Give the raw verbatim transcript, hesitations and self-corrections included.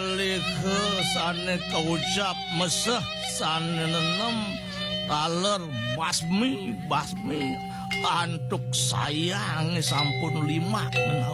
nalika sane kaucap meseh sane nenem taler basmi basmi antuk sayang sampun lima